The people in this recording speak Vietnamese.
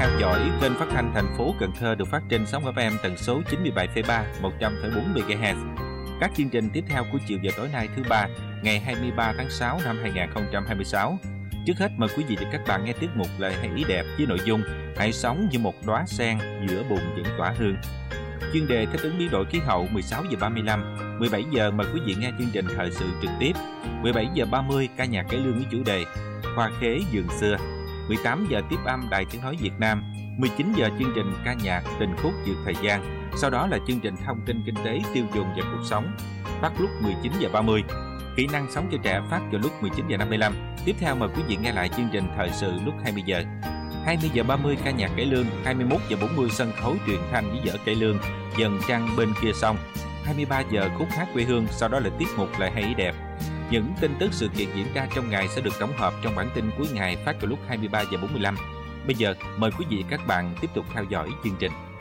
theo dõi kênh phát thanh thành phố Cần Thơ được phát trên sóng FM tần số 97,3, 100,4 MHz. Các chương trình tiếp theo của chiều giờ tối nay thứ ba, ngày 23 tháng 6 năm 2026. Trước hết mời quý vị và các bạn nghe tiết mục Lời Hay Ý Đẹp với nội dung Hãy sống như một đóa sen giữa bùn vẫn tỏa hương. Chuyên đề thích ứng biến đổi khí hậu 16 giờ 35, 17 giờ mời quý vị nghe chương trình thời sự trực tiếp. 17 giờ 30 ca nhạc cải lương với chủ đề Hoa khế vườn xưa. 18 giờ tiếp âm Đài Tiếng nói Việt Nam. 19 giờ chương trình ca nhạc Tình khúc vượt thời gian. Sau đó là chương trình thông tin kinh tế, tiêu dùng và cuộc sống, phát lúc 19 giờ 30. Kỹ năng sống cho trẻ phát vào lúc 19 giờ 55. Tiếp theo mời quý vị nghe lại chương trình thời sự lúc 20 giờ. 20 giờ 30 ca nhạc cải lương, 21 giờ 40 sân khấu truyền thanh với vở cải lương Dần trăng bên kia sông. 23 giờ khúc hát quê hương, sau đó là tiết mục Lời Hay Ý Đẹp. Những tin tức sự kiện diễn ra trong ngày sẽ được tổng hợp trong bản tin cuối ngày phát vào lúc 23 giờ 45. Bây giờ mời quý vị và các bạn tiếp tục theo dõi chương trình.